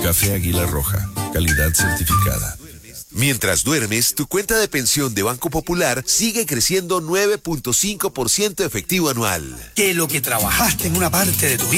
Café Águila Roja, calidad certificada. Mientras duermes, tu cuenta de pensión de Banco Popular sigue creciendo 9.5% efectivo anual. Que lo que trabajaste en una parte de tu vida